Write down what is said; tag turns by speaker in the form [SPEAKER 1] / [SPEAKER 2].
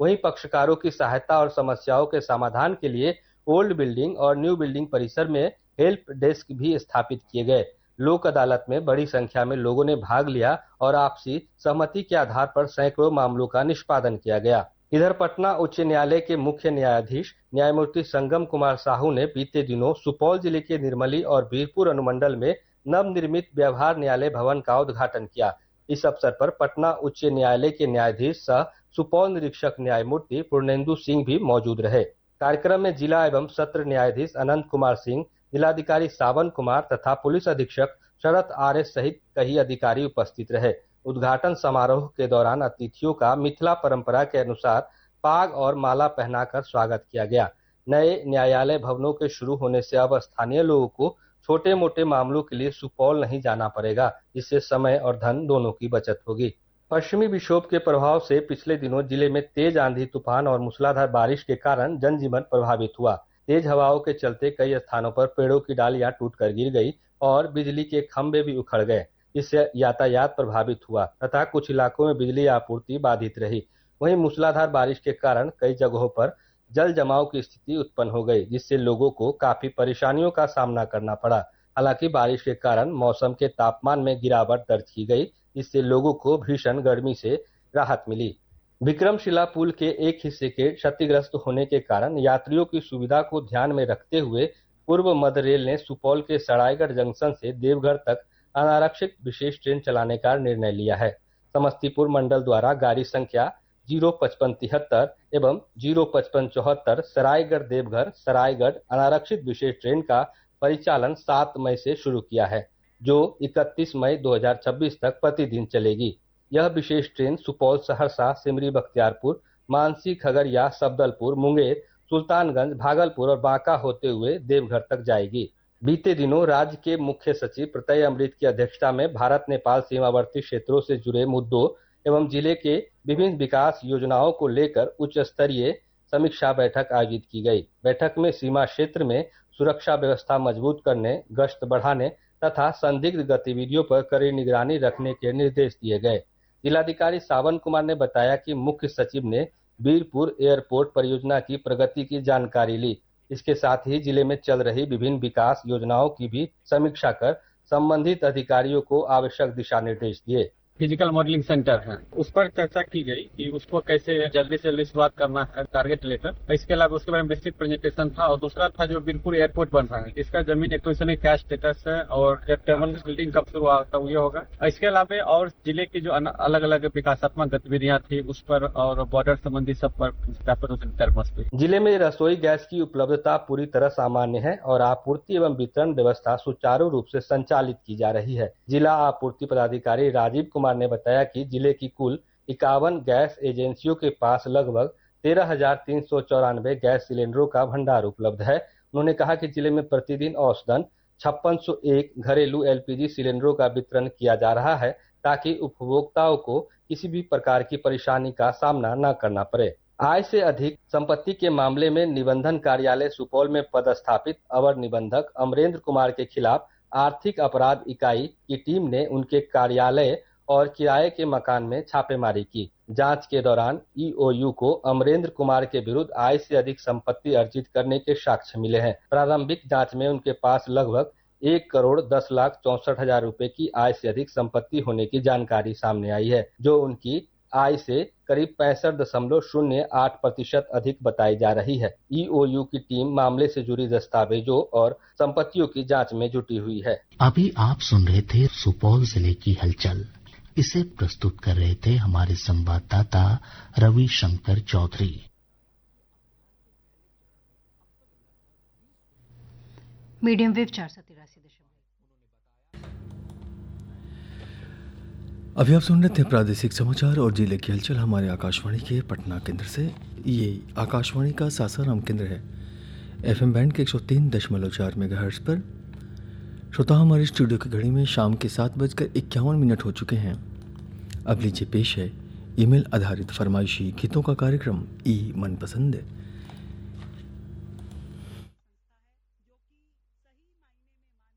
[SPEAKER 1] वहीं पक्षकारों की सहायता और समस्याओं के समाधान के लिए ओल्ड बिल्डिंग और न्यू बिल्डिंग परिसर में हेल्प डेस्क भी स्थापित किए गए। लोक अदालत में बड़ी संख्या में लोगों ने भाग लिया और आपसी सहमति के आधार पर सैकड़ों मामलों का निष्पादन किया गया। इधर पटना उच्च न्यायालय के मुख्य न्यायाधीश न्यायमूर्ति संगम कुमार साहू ने बीते दिनों सुपौल जिले के निर्मली और वीरपुर अनुमंडल में नवनिर्मित व्यवहार न्यायालय भवन का उद्घाटन किया। इस अवसर पर पटना उच्च न्यायालय के न्यायाधीश सह सुपौल निरीक्षक न्यायमूर्ति पूर्णेंदु सिंह भी मौजूद रहे। कार्यक्रम में जिला एवं सत्र न्यायाधीश अनंत कुमार सिंह, जिलाधिकारी सावन कुमार तथा पुलिस अधीक्षक शरद आर्य सहित कई अधिकारी उपस्थित रहे। उद्घाटन समारोह के दौरान अतिथियों का मिथिला परंपरा के अनुसार पाग और माला पहनाकर स्वागत किया गया। नए न्यायालय भवनों के शुरू होने से अब स्थानीय लोगों को छोटे मोटे मामलों के लिए सुपौल नहीं जाना पड़ेगा, जिससे समय और धन दोनों की बचत होगी। पश्चिमी विक्षोभ के प्रभाव से पिछले दिनों जिले में तेज आंधी तूफान और मूसलाधार बारिश के कारण जनजीवन प्रभावित हुआ। तेज हवाओं के चलते कई स्थानों पर पेड़ों की डालियां टूटकर गिर गई और बिजली के खंभे भी उखड़ गए। इससे यातायात प्रभावित हुआ तथा कुछ इलाकों में बिजली आपूर्ति बाधित रही। वहीं मूसलाधार बारिश के कारण कई जगहों पर जल जमाव की स्थिति उत्पन्न हो गई, जिससे लोगों को काफी परेशानियों का सामना करना पड़ा। हालांकि बारिश के कारण मौसम के तापमान में गिरावट दर्ज की गई, जिससे लोगों को भीषण गर्मी से राहत मिली। विक्रमशिला पुल के एक हिस्से के क्षतिग्रस्त होने के कारण यात्रियों की सुविधा को ध्यान में रखते हुए पूर्व मध्य रेल ने सुपौल के सरायगढ़ जंक्शन से देवघर तक अनारक्षित विशेष ट्रेन चलाने का निर्णय लिया है। समस्तीपुर मंडल द्वारा गाड़ी संख्या 05573 एवं 05574 सरायगढ़ देवघर सरायगढ़ अनारक्षित विशेष ट्रेन का परिचालन 7 मई से शुरू किया है, जो 31 मई 2026 तक प्रतिदिन चलेगी। यह विशेष ट्रेन सुपौल, सहरसा, सिमरी, बख्तियारपुर, मानसी, खगड़िया, सफदलपुर, मुंगेर, सुल्तानगंज, भागलपुर और बांका होते हुए देवघर तक जाएगी। बीते दिनों राज्य के मुख्य सचिव प्रत्यय अमृत की अध्यक्षता में भारत नेपाल सीमावर्ती क्षेत्रों से जुड़े मुद्दों एवं जिले के विभिन्न विकास योजनाओं को लेकर उच्च स्तरीय समीक्षा बैठक आयोजित की गई। बैठक में सीमा क्षेत्र में सुरक्षा व्यवस्था मजबूत करने, गश्त बढ़ाने तथा संदिग्ध गतिविधियों पर कड़ी निगरानी रखने के निर्देश दिए गए। जिलाधिकारी सावन कुमार ने बताया कि मुख्य सचिव ने वीरपुर एयरपोर्ट परियोजना की प्रगति की जानकारी ली। इसके साथ ही जिले में चल रही विभिन्न विकास योजनाओं की भी समीक्षा कर संबंधित अधिकारियों को आवश्यक दिशा निर्देश दिए।
[SPEAKER 2] फिजिकल मॉडलिंग सेंटर है, उस पर चर्चा की गई कि उसको कैसे जल्दी से जल्दी शुरुआत करना है टारगेट लेकर। इसके अलावा उसके बारे में विस्तृत प्रेजेंटेशन था और दूसरा था जो वीरपुर एयरपोर्ट बन रहा है, इसका जमीन एक्विजिशन क्या स्टेटस है और जब टर्मिनल बिल्डिंग कब शुरू होगा ये होगा। इसके अलावा और जिले की जो अलग अलग विकासात्मक गतिविधियां थी उस पर और बॉर्डर संबंधी सब पर।
[SPEAKER 1] जिले में रसोई गैस की उपलब्धता पूरी तरह सामान्य है और आपूर्ति एवं वितरण व्यवस्था सुचारू रूप से संचालित की जा रही है। जिला आपूर्ति पदाधिकारी राजीव कुमार ने बताया कि जिले की कुल 51 गैस एजेंसियों के पास लगभग 13,394 गैस सिलेंडरों का भंडार उपलब्ध है। उन्होंने कहा कि जिले में प्रतिदिन औसतन 5601 घरेलू एलपीजी सिलेंडरों का वितरण किया जा रहा है, ताकि उपभोक्ताओं को किसी भी प्रकार की परेशानी का सामना न करना पड़े। आय से अधिक संपत्ति के मामले में निबंधन कार्यालय सुपौल में पदस्थापित अवर निबंधक अमरेंद्र कुमार के खिलाफ आर्थिक अपराध इकाई की टीम ने उनके कार्यालय और किराए के मकान में छापेमारी की। जांच के दौरान ईओयू को अमरेंद्र कुमार के विरुद्ध आय से अधिक संपत्ति अर्जित करने के साक्ष्य मिले हैं। प्रारंभिक जांच में उनके पास लगभग 1,10,64,000 रुपए की आय से अधिक संपत्ति होने की जानकारी सामने आई है, जो उनकी आय से करीब 65.08% अधिक बताई जा रही है। ईओयू की टीम मामले से जुड़ी दस्तावेजों और संपत्तियों की जांच में जुटी हुई है।
[SPEAKER 3] अभी आप सुन रहे थे सुपौल जिले की हलचल। इसे प्रस्तुत कर रहे थे हमारे संवाददाता रवि शंकर चौधरी।
[SPEAKER 4] Medium wave 483।
[SPEAKER 5] अभी आप सुन रहे थे प्रादेशिक समाचार और जिले की हलचल हमारे आकाशवाणी के पटना केंद्र से। ये आकाशवाणी का सासाराम केंद्र है, एफएम बैंड के 103.4 मेगाहर्ट्ज पर। श्रोता, हमारे स्टूडियो की घड़ी में शाम के 7:51 हो चुके हैं। अब लीजिए पेश है ईमेल आधारित फरमाइशी गीतों का कार्यक्रम ई मनपसंद।